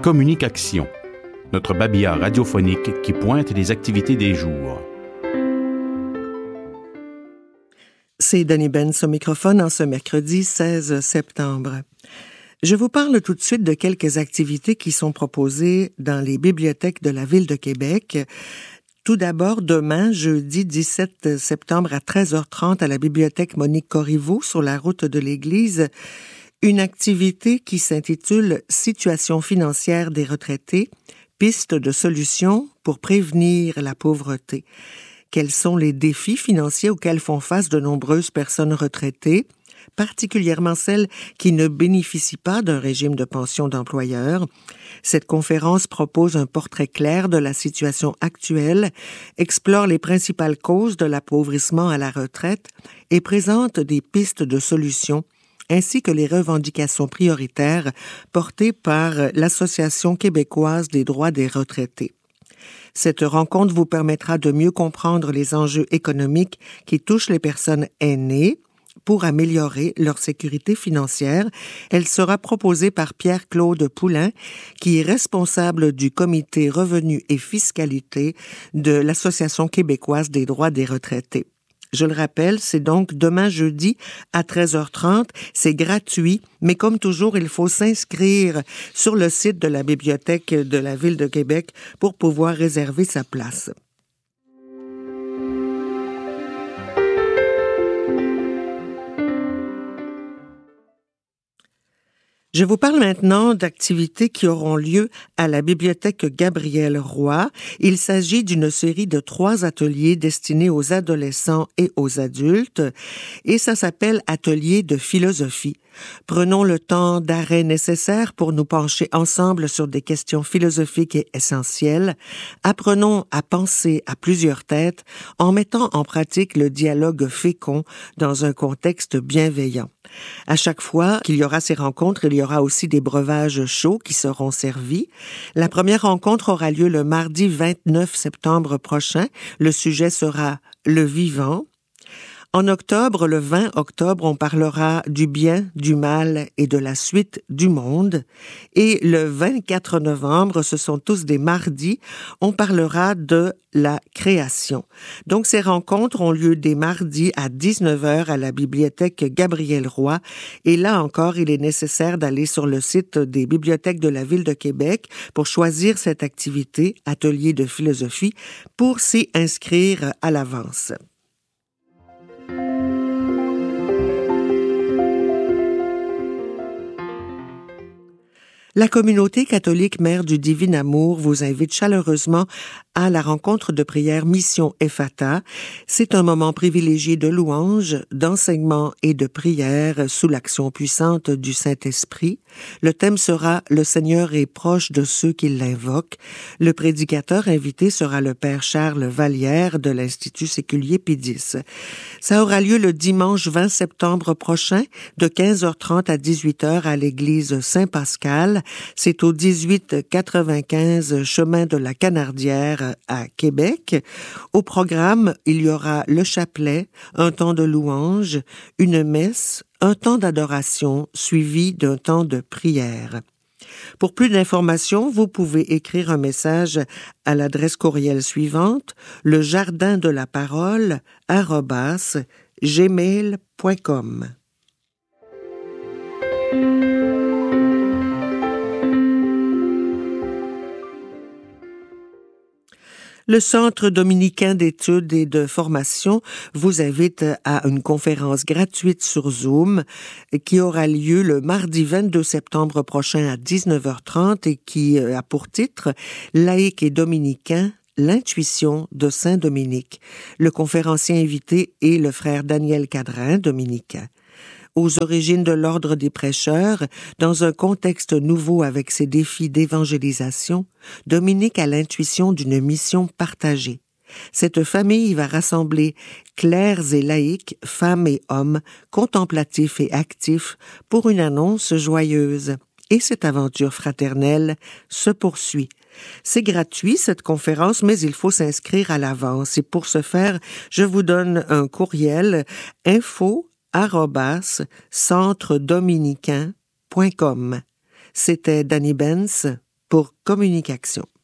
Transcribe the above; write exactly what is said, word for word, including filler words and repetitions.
Communication, notre babillard radiophonique qui pointe les activités des jours. C'est Dani Benz au microphone en ce mercredi seize septembre. Je vous parle tout de suite de quelques activités qui sont proposées dans les bibliothèques de la Ville de Québec. Tout d'abord, demain, jeudi dix-sept septembre à treize heures trente à la bibliothèque Monique Corriveau sur la route de l'Église, une activité qui s'intitule « Situation financière des retraités, pistes de solutions pour prévenir la pauvreté ». Quels sont les défis financiers auxquels font face de nombreuses personnes retraitées, particulièrement celles qui ne bénéficient pas d'un régime de pension d'employeur? Cette conférence propose un portrait clair de la situation actuelle, explore les principales causes de l'appauvrissement à la retraite et présente des pistes de solutions ainsi que les revendications prioritaires portées par l'Association québécoise des droits des retraités. Cette rencontre vous permettra de mieux comprendre les enjeux économiques qui touchent les personnes aînées pour améliorer leur sécurité financière. Elle sera proposée par Pierre-Claude Poulain, qui est responsable du comité Revenus et Fiscalité de l'Association québécoise des droits des retraités. Je le rappelle, c'est donc demain jeudi à treize heures trente. C'est gratuit, mais comme toujours, il faut s'inscrire sur le site de la Bibliothèque de la Ville de Québec pour pouvoir réserver sa place. Je vous parle maintenant d'activités qui auront lieu à la bibliothèque Gabriel Roy. Il s'agit d'une série de trois ateliers destinés aux adolescents et aux adultes, et ça s'appelle Atelier de philosophie. Prenons le temps d'arrêt nécessaire pour nous pencher ensemble sur des questions philosophiques et essentielles. Apprenons à penser à plusieurs têtes en mettant en pratique le dialogue fécond dans un contexte bienveillant. À chaque fois qu'il y aura ces rencontres, il y aura aussi des breuvages chauds qui seront servis. La première rencontre aura lieu le mardi vingt-neuf septembre prochain. Le sujet sera le vivant. En octobre, le vingt octobre, on parlera du bien, du mal et de la suite du monde. Et le vingt-quatre novembre, ce sont tous des mardis, on parlera de la création. Donc, ces rencontres ont lieu des mardis à dix-neuf heures à la bibliothèque Gabriel Roy. Et là encore, il est nécessaire d'aller sur le site des bibliothèques de la Ville de Québec pour choisir cette activité, atelier de philosophie, pour s'y inscrire à l'avance. La communauté catholique Mère du Divin Amour vous invite chaleureusement à la rencontre de prière Mission Ephata. C'est un moment privilégié de louange, d'enseignement et de prière sous l'action puissante du Saint-Esprit. Le thème sera « Le Seigneur est proche de ceux qui l'invoquent ». Le prédicateur invité sera le Père Charles Vallière de l'Institut séculier Pie X. Ça aura lieu le dimanche vingt septembre prochain de quinze heures trente à dix-huit heures à l'église Saint-Pascal. C'est au dix-huit quatre-vingt-quinze chemin de la Canardière à Québec. Au programme, il y aura le chapelet, un temps de louange, une messe, un temps d'adoration suivi d'un temps de prière. Pour plus d'informations, vous pouvez écrire un message à l'adresse courriel suivante, le jardin de la parole arobase gmail point com. Le Centre dominicain d'études et de formation vous invite à une conférence gratuite sur Zoom qui aura lieu le mardi vingt-deux septembre prochain à dix-neuf heures trente et qui a pour titre « Laïque et dominicain, l'intuition de Saint Dominique ». Le conférencier invité est le frère Daniel Cadrin, dominicain. Aux origines de l'ordre des prêcheurs, dans un contexte nouveau avec ses défis d'évangélisation, Dominique a l'intuition d'une mission partagée. Cette famille va rassembler clercs et laïcs, femmes et hommes, contemplatifs et actifs, pour une annonce joyeuse. Et cette aventure fraternelle se poursuit. C'est gratuit, cette conférence, mais il faut s'inscrire à l'avance. Et pour ce faire, je vous donne un courriel info arobase centre dominicain point com. C'était Dani Benz pour communication.